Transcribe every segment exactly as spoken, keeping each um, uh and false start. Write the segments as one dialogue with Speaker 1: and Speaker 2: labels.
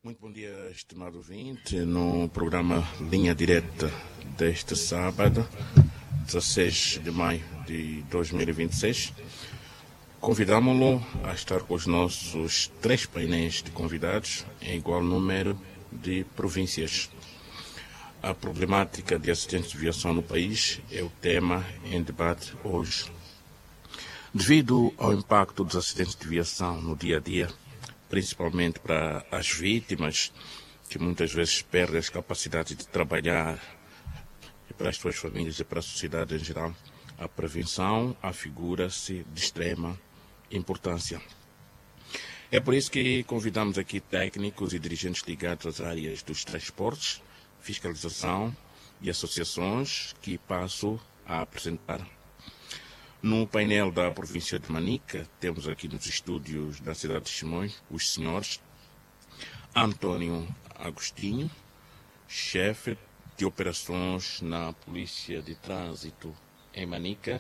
Speaker 1: Muito bom dia, estimado ouvinte. No programa Linha Direta deste sábado, dezesseis de maio de dois mil e vinte e seis, convidamos-lo a estar com os nossos três painéis de convidados em igual número de províncias. A problemática de acidentes de viação no país é o tema em debate hoje. Devido ao impacto dos acidentes de viação no dia a dia, principalmente para as vítimas, que muitas vezes perdem as capacidades de trabalhar, e para as suas famílias e para a sociedade em geral, a prevenção afigura-se de extrema importância. É por isso que convidamos aqui técnicos e dirigentes ligados às áreas dos transportes, fiscalização e associações que passo a apresentar. No painel da província de Manica, temos aqui nos estúdios da cidade de Chimoio os senhores Antônio Agostinho, chefe de operações na Polícia de Trânsito em Manica.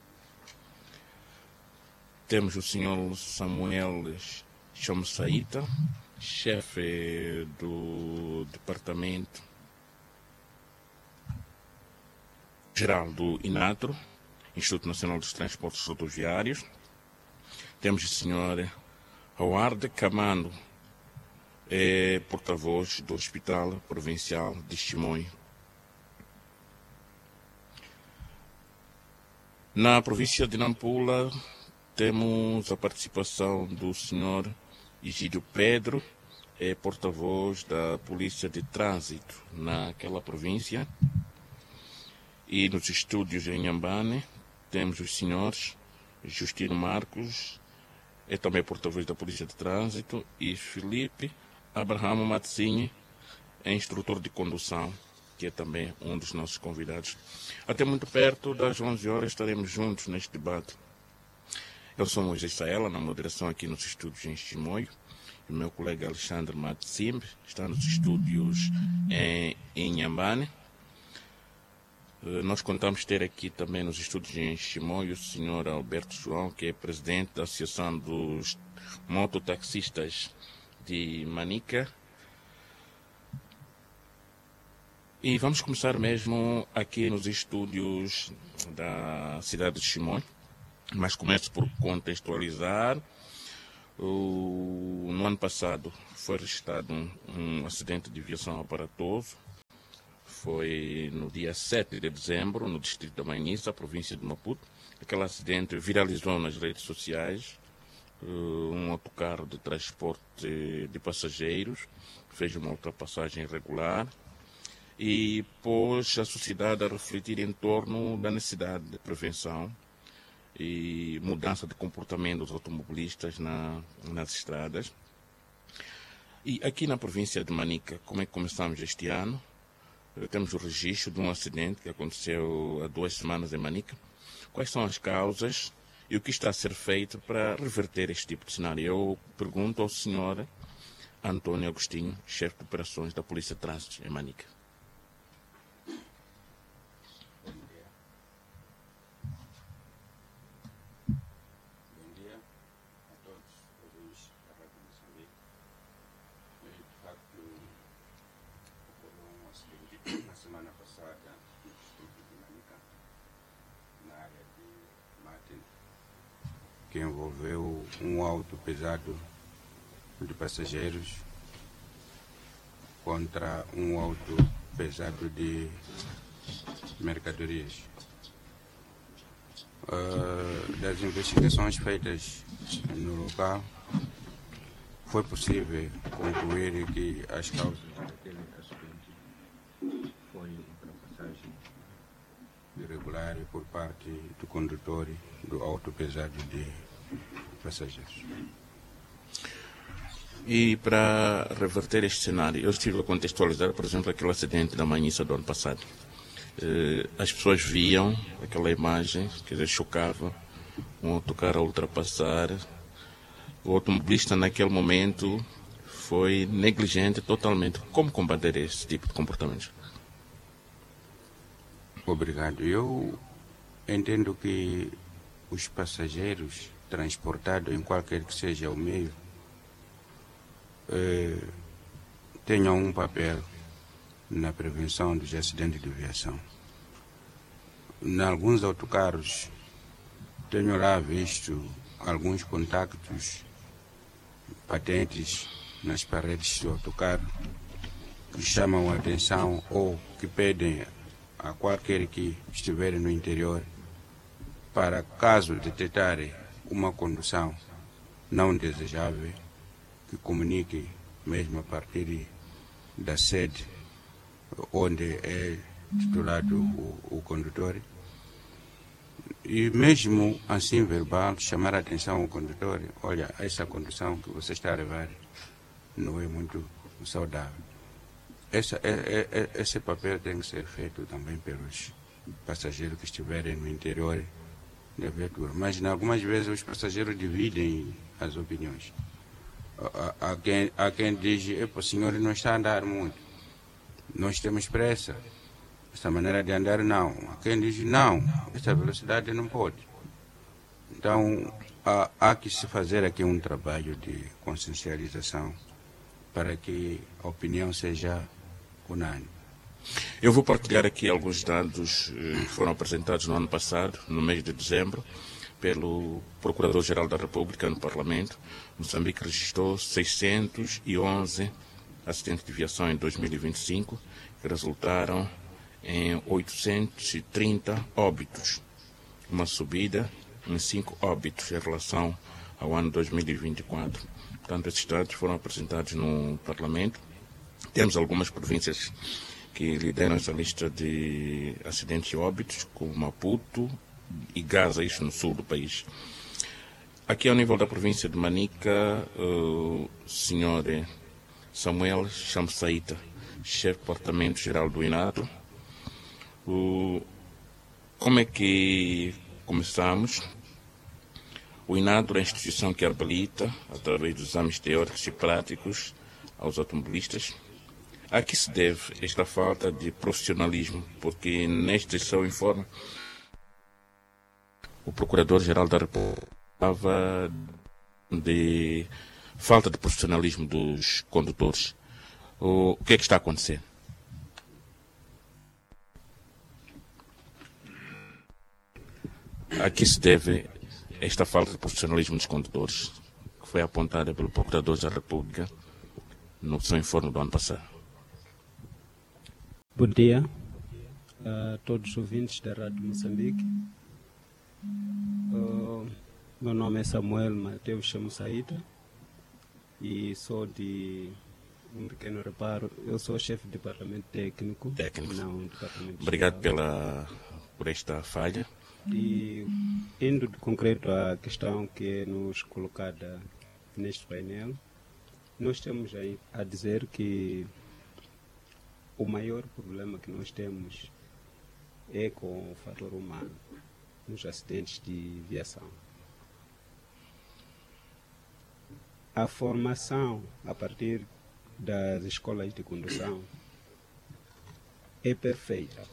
Speaker 1: Temos o senhor Samuel Chomsaíta, chefe do Departamento Geral do INATRO, Instituto Nacional dos Transportes Rodoviários. Temos o senhor Howard Camano, é porta-voz do Hospital Provincial de Chimoio. Na província de Nampula, temos a participação do senhor Egídio Pedro, é porta-voz da Polícia de Trânsito naquela província. E nos estúdios em Inhambane, temos os senhores Justino Marcos, é também porta-voz da Polícia de Trânsito, e Felipe Abrahamo Matzinho, é instrutor de condução, que é também um dos nossos convidados. Até muito perto das onze horas estaremos juntos neste debate. Eu sou Moisés Saela, na moderação aqui nos estúdios em Chimoio. O meu colega Alexandre Matsimbe está nos estúdios em Inhambane. Nós contamos ter aqui também nos estúdios em Chimoio o senhor Alberto João, que é presidente da Associação dos Mototaxistas de Manica. E vamos começar mesmo aqui nos estúdios da cidade de Chimoio, mas começo por contextualizar. O, no ano passado foi registrado um, um acidente de viação aparatoso. Foi no dia sete de dezembro, no distrito da Manhissa, província de Maputo. Aquele acidente viralizou nas redes sociais. Um autocarro de transporte de passageiros fez uma ultrapassagem irregular e pôs a sociedade a refletir em torno da necessidade de prevenção e mudança de comportamento dos automobilistas na, nas estradas. E aqui na província de Manica, como é que começamos este ano? Temos o registro de um acidente que aconteceu há duas semanas em Manica. Quais são as causas e o que está a ser feito para reverter este tipo de cenário? Eu pergunto ao senhor Antônio Agostinho, chefe de operações da Polícia de Trânsito em Manica.
Speaker 2: Que envolveu um auto pesado de passageiros contra um auto pesado de mercadorias. Uh, das investigações feitas no local, foi possível concluir que as causas daquele acidente foi ultrapassagem irregular por parte do condutor do auto pesado de passageiros.
Speaker 1: E para reverter este cenário, eu estive a contextualizar, por exemplo, aquele acidente da Manhissa do ano passado. Eh, as pessoas viam aquela imagem, quer dizer, chocava, um autocarro a ultrapassar. O automobilista naquele momento foi negligente totalmente. Como combater esse tipo de comportamento?
Speaker 2: Obrigado. Eu entendo que os passageiros transportados em qualquer que seja o meio, eh, tenham um papel na prevenção dos acidentes de viação. Em alguns autocarros, tenho lá visto alguns contactos patentes nas paredes do autocarro que chamam a atenção ou que pedem a qualquer que estiver no interior para, caso detectarem uma condução não desejável, que comunique mesmo a partir da sede onde é titulado o, o condutor, e mesmo assim verbal, chamar a atenção ao condutor: olha, essa condução que você está a levar não é muito saudável. Essa, é, é, esse papel tem que ser feito também pelos passageiros que estiverem no interior da viatura. Mas, algumas vezes, os passageiros dividem as opiniões. Há, há, quem, há quem diz: o senhor não está a andar muito, nós temos pressa, essa maneira de andar não. Há quem diz: não, essa velocidade não pode. Então, há, há que se fazer aqui um trabalho de consciencialização para que a opinião seja unânime.
Speaker 1: Eu vou partilhar aqui alguns dados que foram apresentados no ano passado, no mês de dezembro, pelo Procurador-Geral da República no Parlamento. Moçambique registrou seiscentos e onze acidentes de viação em dois mil e vinte e cinco, que resultaram em oitocentos e trinta óbitos, uma subida em cinco óbitos em relação ao ano dois mil e vinte e quatro. Portanto, esses dados foram apresentados no Parlamento. Temos algumas províncias que lideram essa lista de acidentes e óbitos, como Maputo e Gaza, isso no sul do país. Aqui ao nível da província de Manica, o senhor Samuel Chamsaita, chefe do Departamento-Geral do INADO. O, como é que começamos? O INADO é a instituição que habilita, através dos exames teóricos e práticos, aos automobilistas. A que se deve esta falta de profissionalismo? Porque nesta sessão informa o Procurador-Geral da República falava de falta de profissionalismo dos condutores. O, o que é que está a acontecer? A que se deve esta falta de profissionalismo dos condutores, que foi apontada pelo Procurador da República no seu informe do ano passado?
Speaker 3: Bom dia a todos os ouvintes da Rádio Moçambique. Uh, meu nome é Samuel Mateus Chamsaita e sou de um pequeno reparo. Eu sou chefe de departamento técnico.
Speaker 1: Técnico.
Speaker 3: Não, departamento
Speaker 1: Obrigado pela, por esta falha.
Speaker 3: E indo de concreto à questão que é nos colocada neste painel, nós temos aí a dizer que o maior problema que nós temos é com o fator humano nos acidentes de viação. A formação a partir das escolas de condução é perfeita.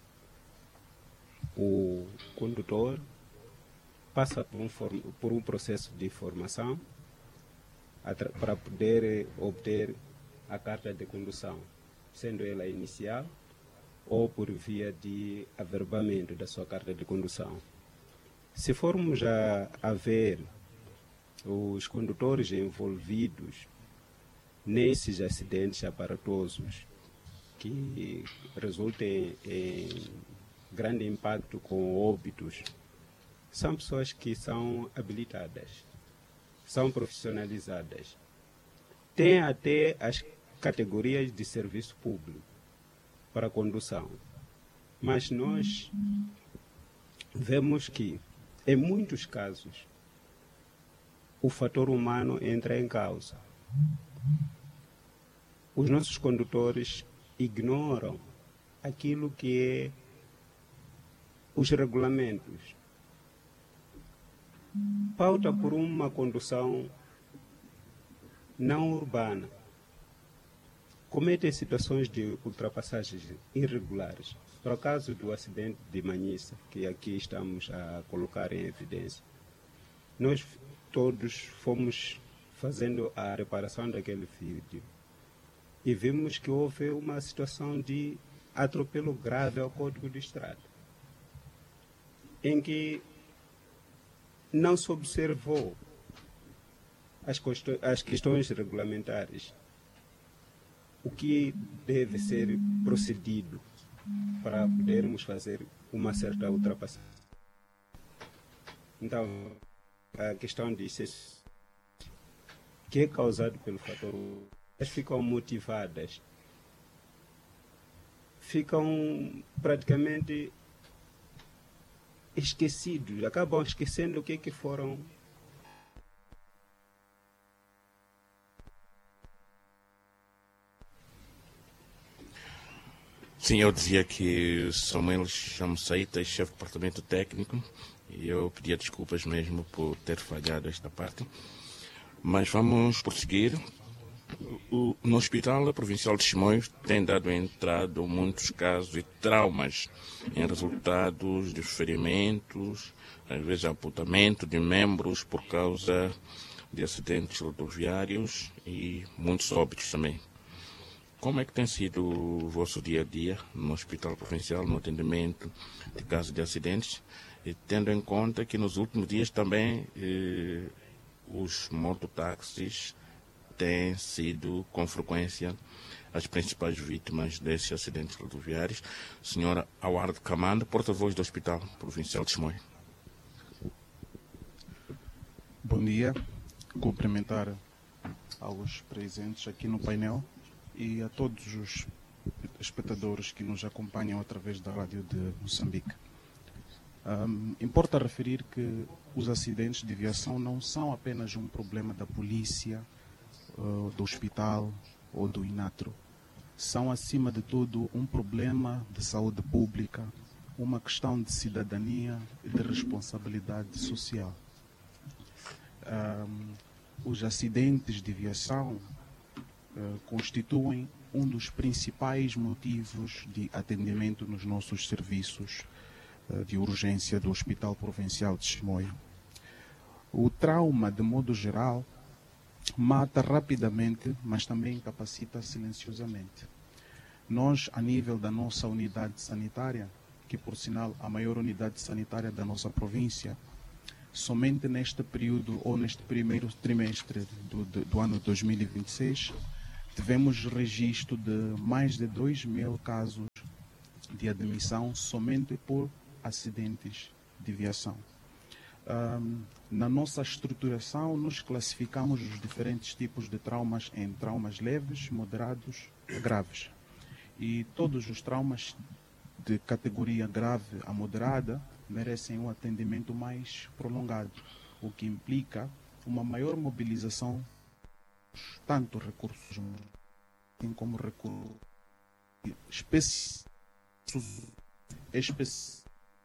Speaker 3: O condutor passa por um, por um processo de formação para poder obter a carta de condução, sendo ela inicial ou por via de averbamento da sua carta de condução. Se formos a, a ver os condutores envolvidos nesses acidentes aparatosos que resultem em grande impacto com óbitos, são pessoas que são habilitadas, são profissionalizadas, têm até as categorias de serviço público para a condução. Mas nós vemos que, em muitos casos, o fator humano entra em causa. Os nossos condutores ignoram aquilo que é os regulamentos. Pauta por uma condução não urbana. Cometem situações de ultrapassagens irregulares. Por causa do acidente de Manhissa, que aqui estamos a colocar em evidência, nós todos fomos fazendo a reparação daquele vídeo. e vimos que houve uma situação de atropelo grave ao Código de Estrada, em que não se observou as, as questões regulamentares, o que deve ser procedido para podermos fazer uma certa ultrapassagem. Então, a questão de excesso, que é causado pelo fator, elas ficam motivadas, ficam praticamente esquecidos, acabam esquecendo o que, que foram.
Speaker 1: Sim, eu dizia que Samuel Chamussaíta é chefe do departamento técnico e eu pedia desculpas mesmo por ter falhado esta parte. Mas vamos prosseguir. O, no Hospital Provincial de Chimoio tem dado entrada muitos casos de traumas em resultados de ferimentos, às vezes amputamento de membros por causa de acidentes rodoviários e muitos óbitos também. Como é que tem sido o vosso dia a dia no Hospital Provincial, no atendimento de casos de acidentes, e tendo em conta que nos últimos dias também eh, os mototáxis têm sido com frequência as principais vítimas desses acidentes rodoviários? Senhora Award Camando, porta-voz do Hospital Provincial de Chimoio.
Speaker 4: Bom dia, cumprimentar aos presentes aqui no painel e a todos os espectadores que nos acompanham através da Rádio de Moçambique. Um, importa referir que os acidentes de viação não são apenas um problema da polícia, uh, do hospital ou do INATRO. São, acima de tudo, um problema de saúde pública, uma questão de cidadania e de responsabilidade social. Um, os acidentes de viação Uh, constituem um dos principais motivos de atendimento nos nossos serviços uh, de urgência do Hospital Provincial de Chimoio. O trauma, de modo geral, mata rapidamente, mas também incapacita silenciosamente. Nós, a nível da nossa unidade sanitária, que por sinal a maior unidade sanitária da nossa província, somente neste período ou neste primeiro trimestre do, do, do ano dois mil e vinte e seis, tivemos registro de mais de dois mil casos de admissão somente por acidentes de viação. Um, na nossa estruturação, nos classificamos os diferentes tipos de traumas em traumas leves, moderados e graves. E todos os traumas de categoria grave a moderada merecem um atendimento mais prolongado, o que implica uma maior mobilização, tanto recursos como recursos específicos. Especi...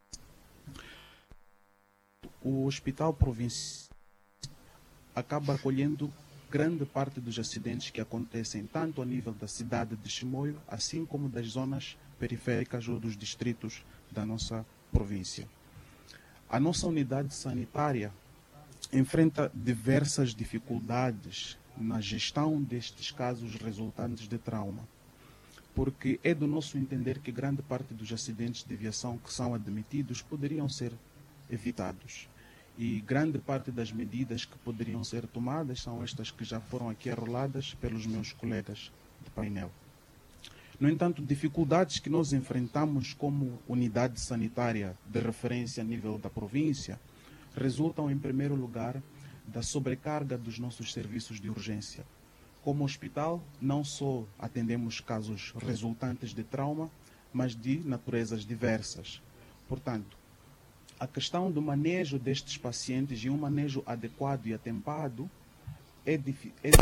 Speaker 4: O Hospital Provincial acaba acolhendo grande parte dos acidentes que acontecem tanto a nível da cidade de Chimoio, assim como das zonas periféricas ou dos distritos da nossa província. A nossa unidade sanitária enfrenta diversas dificuldades na gestão destes casos resultantes de trauma, porque é do nosso entender que grande parte dos acidentes de viação que são admitidos poderiam ser evitados. E grande parte das medidas que poderiam ser tomadas são estas que já foram aqui arroladas pelos meus colegas de painel. No entanto, dificuldades que nós enfrentamos como unidade sanitária de referência a nível da província resultam, em primeiro lugar, da sobrecarga dos nossos serviços de urgência. Como hospital, não só atendemos casos resultantes de trauma, mas de naturezas diversas. Portanto, a questão do manejo destes pacientes e um manejo adequado e atempado é difícil. É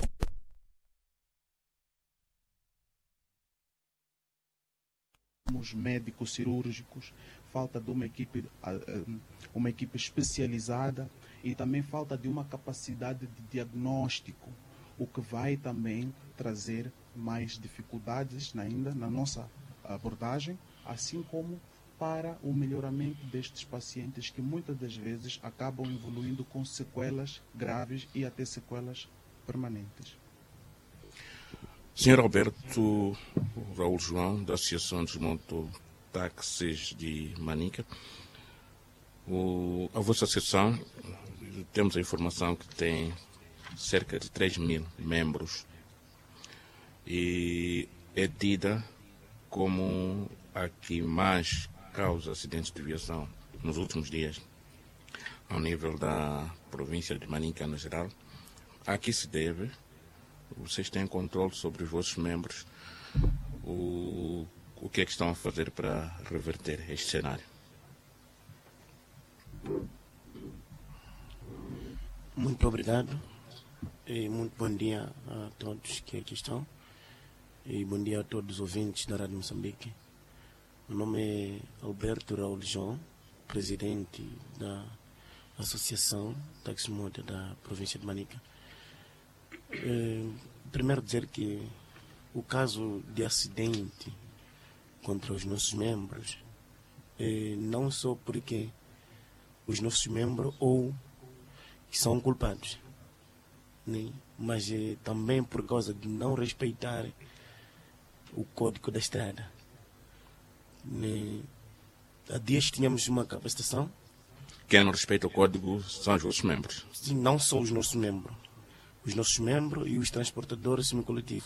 Speaker 4: os médicos cirúrgicos, falta de uma equipe, uma equipe especializada e também falta de uma capacidade de diagnóstico, o que vai também trazer mais dificuldades ainda na nossa abordagem, assim como para o melhoramento destes pacientes que muitas das vezes acabam evoluindo com sequelas graves e até sequelas permanentes.
Speaker 1: senhor Alberto Raul João, da Associação dos Mototáxis de Manica, o, a vossa associação, temos a informação que tem cerca de três mil membros e é tida como a que mais causa acidentes de viação nos últimos dias, ao nível da província de Manica no geral. A que se deve? Vocês têm controle sobre os vossos membros? O, o que é que estão a fazer para reverter este cenário?
Speaker 5: Muito obrigado e muito bom dia a todos que aqui estão e bom dia a todos os ouvintes da Rádio Moçambique. Meu nome é Alberto Raul João, presidente da Associação Taximoto da província de Manica. É, primeiro dizer que o caso de acidente contra os nossos membros é não só porque os nossos membros ou que são culpados, né? Mas é também por causa de não respeitar o código da estrada. Né? Há dias tínhamos uma capacitação.
Speaker 1: Quem não respeita o código são os vossos membros?
Speaker 5: Sim, não são os nossos membros. Os nossos membros e os transportadores semicoletivos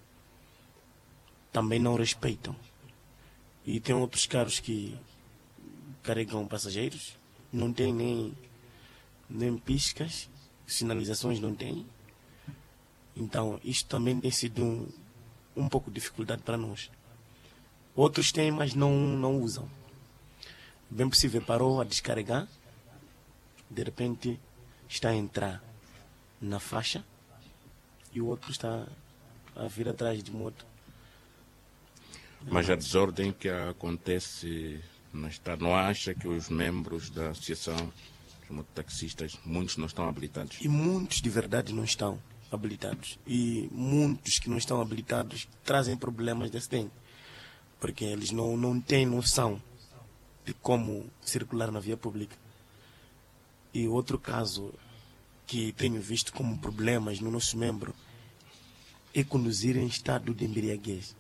Speaker 5: também não respeitam. E tem outros carros que carregam passageiros, não tem nem, nem piscas, sinalizações não tem. Então, isto também tem sido um, um pouco de dificuldade para nós. Outros têm, mas não, não usam. Bem possível, parou a descarregar, de repente está a entrar na faixa e o outro está a vir atrás de moto.
Speaker 1: Mas a desordem que acontece no estado, não acha que os membros da associação dos mototaxistas, muitos não estão habilitados?
Speaker 5: E muitos de verdade não estão habilitados. E muitos que não estão habilitados trazem problemas de acidente, porque eles não, não têm noção de como circular na via pública. E outro caso que tenho visto como problemas no nosso membro é conduzir em estado de embriaguez.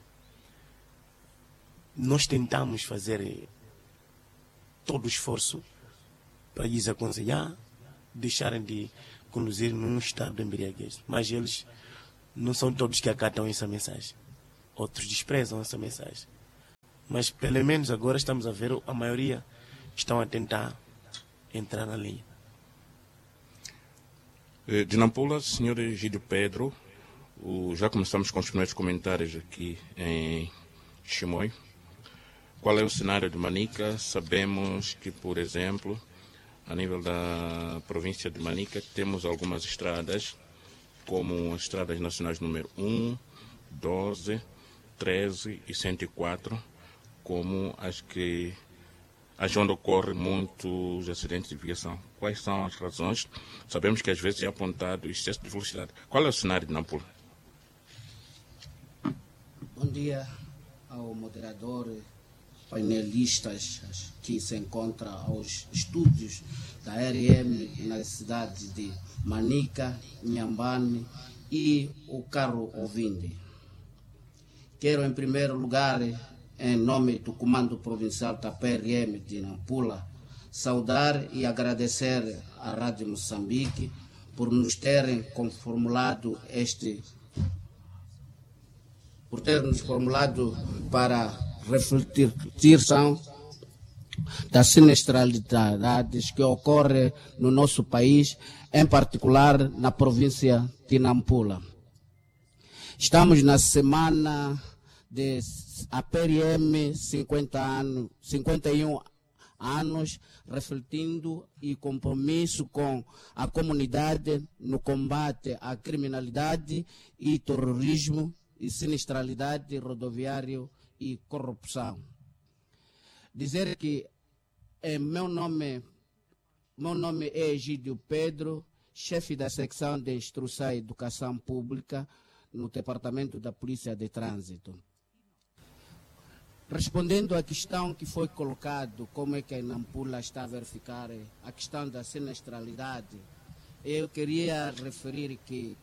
Speaker 5: Nós tentamos fazer todo o esforço para lhes aconselhar, deixarem de conduzir num estado de embriaguez, mas eles não são todos que acatam essa mensagem. Outros desprezam essa mensagem. Mas pelo menos agora estamos a ver a maioria estão a tentar entrar na linha.
Speaker 1: De Nampula, senhor Egídio Pedro, o, já começamos com os primeiros comentários aqui em Chimoio. Qual é o cenário de Manica? Sabemos que, por exemplo, a nível da província de Manica, temos algumas estradas, como as estradas nacionais número um, doze, treze e cento e quatro, como as que as onde ocorrem muitos acidentes de viação. Quais são as razões? Sabemos que às vezes é apontado excesso de velocidade. Qual é o cenário de Nampula?
Speaker 6: Bom dia ao moderador, painelistas que se encontram aos estúdios da R M nas cidades de Manica, Inhambane e o caro ouvinte. Quero, em primeiro lugar, em nome do Comando Provincial da P R M de Nampula, saudar e agradecer à Rádio Moçambique por nos terem formulado este, por ter nos formulado para refletir das sinistralidades que ocorrem no nosso país, em particular na província de Nampula. Estamos na semana de a P R M cinquenta anos, cinquenta e um anos, refletindo e compromisso com a comunidade no combate à criminalidade e terrorismo e sinistralidade rodoviária e corrupção. Dizer que é, meu nome meu nome é Egídio Pedro, chefe da secção de Instrução e Educação Pública no Departamento da Polícia de Trânsito. Respondendo à questão que foi colocada, como é que a Nampula está a verificar a questão da sinistralidade, eu queria referir que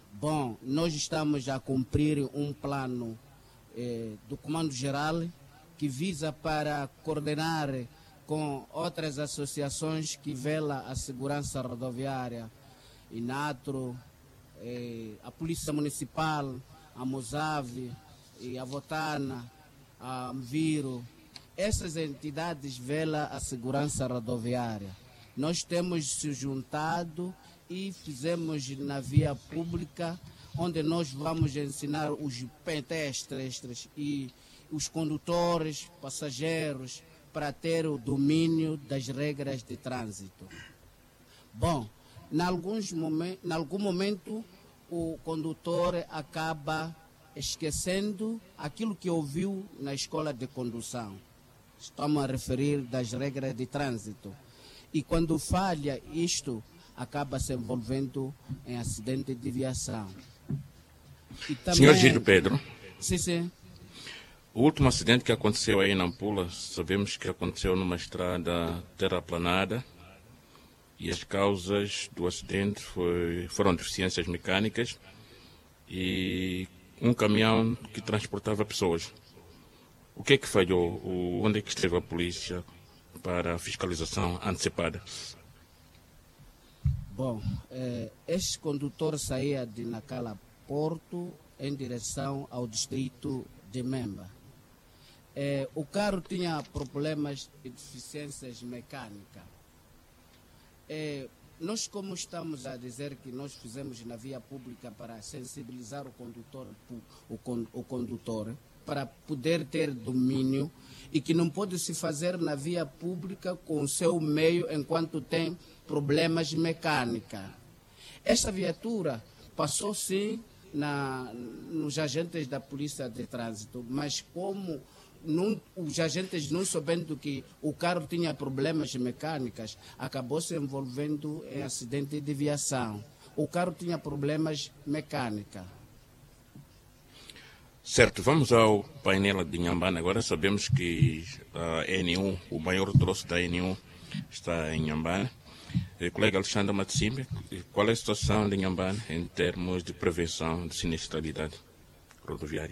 Speaker 6: Bom, nós estamos a cumprir um plano eh, do Comando Geral que visa para coordenar com outras associações que velam a segurança rodoviária, INATRO, eh, a Polícia Municipal, a Mosave, e a Votana, a Mviro. Essas entidades velam a segurança rodoviária. Nós temos se juntado e fizemos na via pública, onde nós vamos ensinar os pedestres e os condutores, passageiros, para ter o domínio das regras de trânsito. Bom, em, alguns momen- em algum momento, o condutor acaba esquecendo aquilo que ouviu na escola de condução. Estamos a referir das regras de trânsito. E quando falha isto, acaba se envolvendo em acidente de viação. E também,
Speaker 1: Senhor Gílio Pedro,
Speaker 6: sim, sim.
Speaker 1: o último acidente que aconteceu aí na Nampula, sabemos que aconteceu numa estrada terraplanada e as causas do acidente foi, foram deficiências mecânicas e um caminhão que transportava pessoas. O que é que falhou? O, onde é que esteve a polícia para a fiscalização antecipada?
Speaker 6: Bom, eh, este condutor saía de Nacala Porto em direção ao distrito de Memba. Eh, o carro tinha problemas de deficiências mecânicas. Eh, nós, como estamos a dizer que nós fizemos na via pública para sensibilizar o condutor, o, con, o condutor, para poder ter domínio e que não pode se fazer na via pública com o seu meio enquanto tem problemas mecânicos. Esta viatura passou sim na, nos agentes da Polícia de Trânsito, mas como não, os agentes não sabendo que o carro tinha problemas mecânicos, acabou se envolvendo em acidente de viação. O carro tinha problemas mecânicos.
Speaker 1: Certo, vamos ao painel de Inhambane agora. Sabemos que a N um, o maior troço da N um, está em Inhambane. Eh, colega Alexandre Matsimbe, qual é a situação de Inhambane em termos de prevenção de sinistralidade rodoviária?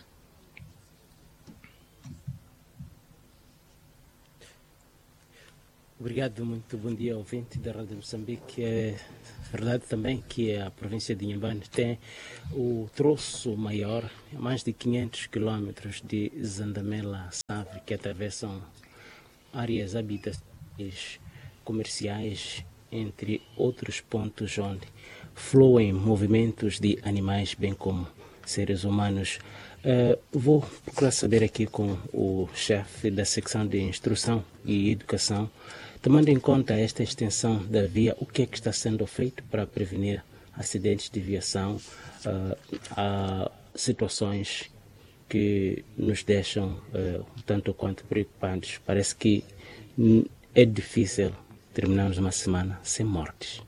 Speaker 7: Obrigado, muito bom dia, ouvinte da Rádio Moçambique. É verdade também que a província de Inhambane tem o troço maior, mais de quinhentos quilômetros de Zandamela-Save, que atravessam áreas habitacionais, comerciais, entre outros pontos onde fluem movimentos de animais, bem como seres humanos. Uh, vou procurar saber aqui com o chefe da secção de Instrução e Educação, tomando em conta esta extensão da via, o que é que está sendo feito para prevenir acidentes de viação, uh, a situações que nos deixam uh, tanto quanto preocupados. Parece que hum, é difícil terminarmos uma semana sem mortes.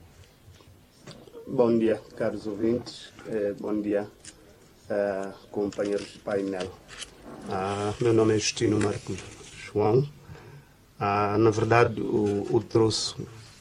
Speaker 8: Bom dia, caros ouvintes. Eh, bom dia, uh, companheiros de painel. Uh, meu nome é Justino Marcos João. Uh, na verdade, o, o troço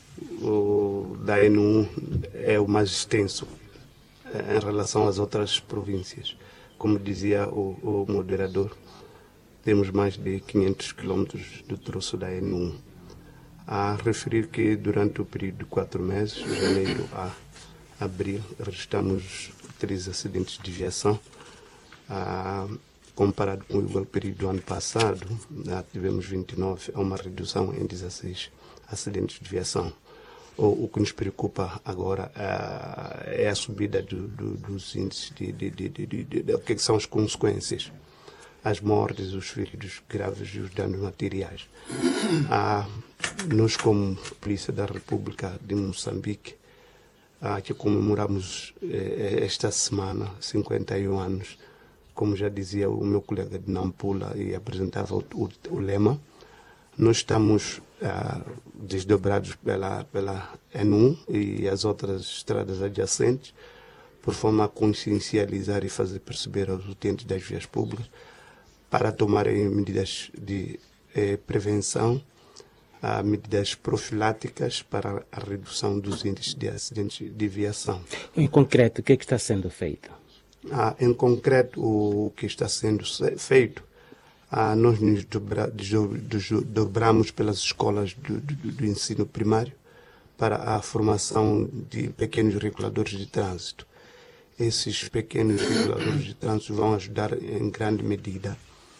Speaker 8: o, da N um é o mais extenso uh, em relação às outras províncias. Como dizia o, o moderador, temos mais de quinhentos quilômetros do troço da N um. A referir que durante o período de quatro meses, de janeiro a abril, registramos três acidentes de viação. Ah, comparado com o igual período do ano passado, ah, tivemos vinte e nove, há uma redução em dezesseis acidentes de viação. O, o que nos preocupa agora ah, é a subida do, do, dos índices de, de, de, de, de, de, de o que são as consequências, as mortes, os feridos graves e os danos materiais. Ah, nós, como Polícia da República de Moçambique, ah, que comemoramos eh, esta semana cinquenta e um anos, como já dizia o meu colega de Nampula e apresentava o, o, o lema, nós estamos ah, desdobrados pela, pela N um e as outras estradas adjacentes, por forma a consciencializar e fazer perceber aos utentes das vias públicas para tomarem medidas de eh, prevenção a medidas profiláticas para a redução dos índices de acidentes de viação.
Speaker 7: Em concreto, o que é que está sendo feito?
Speaker 8: Ah, em concreto, o que está sendo feito, ah, nós nos dobra, dobramos pelas escolas do, do, do ensino primário para a formação de pequenos reguladores de trânsito. Esses pequenos reguladores de trânsito vão ajudar em grande medida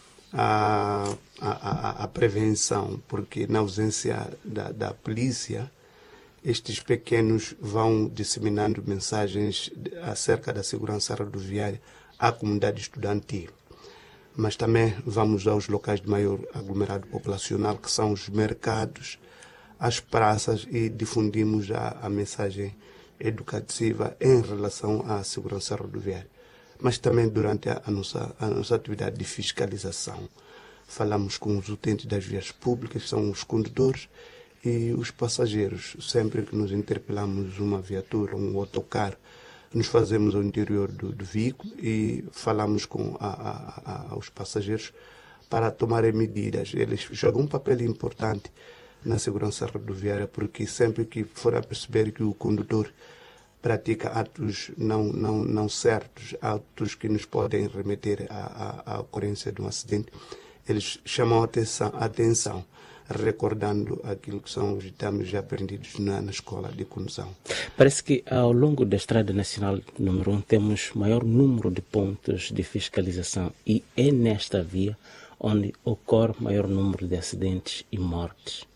Speaker 8: a, a, a prevenção, porque na ausência da, da polícia, estes pequenos vão disseminando mensagens acerca da segurança rodoviária à comunidade estudantil. Mas também vamos aos locais de maior aglomerado populacional, que são os mercados, as praças, e difundimos a, a mensagem educativa em relação à segurança rodoviária. Mas também durante a, a, nossa, a nossa atividade de fiscalização, falamos com os utentes das vias públicas, que são os condutores, e os passageiros. Sempre que nos interpelamos uma viatura, um autocarro, nos fazemos ao interior do, do veículo e falamos com a, a, a, os passageiros para tomarem medidas. Eles jogam um papel importante na segurança rodoviária, porque sempre que for a perceber que o condutor pratica atos não, não, não certos, atos que nos podem remeter à, à, à ocorrência de um acidente, eles chamam a atenção, a atenção recordando aquilo que são os ditames já aprendidos na, na escola de condução.
Speaker 7: Parece que ao longo da Estrada Nacional número um temos maior número de pontos de fiscalização e é nesta via onde ocorre maior número de acidentes e mortes.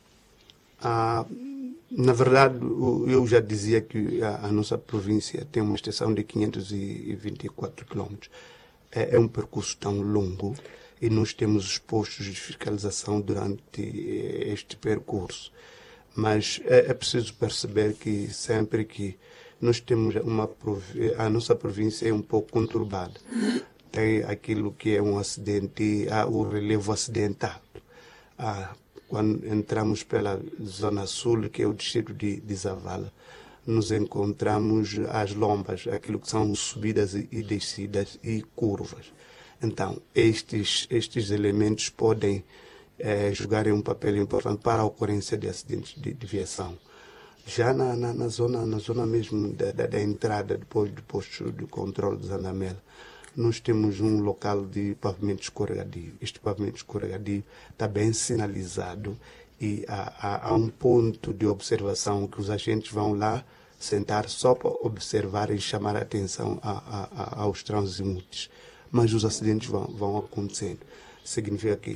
Speaker 8: Ah, na verdade, eu já dizia que a, a nossa província tem uma extensão de quinhentos e vinte e quatro quilômetros. É, é um percurso tão longo e nós temos os postos de fiscalização durante este percurso. Mas é, é preciso perceber que sempre que nós temos uma a nossa província é um pouco conturbada. Tem aquilo que é um acidente, há o relevo acidentado. Há, quando entramos pela zona sul, que é o distrito de, de Zavala, nos encontramos as lombas, aquilo que são subidas e descidas e curvas. Então, estes, estes elementos podem eh, jogar um papel importante para a ocorrência de acidentes de, de viação. Já na, na, na, zona, na zona mesmo da, da, da entrada, depois do posto de controle de Zandamela, nós temos um local de pavimento escorregadio. Este pavimento escorregadio está bem sinalizado e há, há, há um ponto de observação que os agentes vão lá sentar só para observar e chamar a atenção a, a, a, aos transeuntes. Mas os acidentes vão, vão acontecendo. Significa que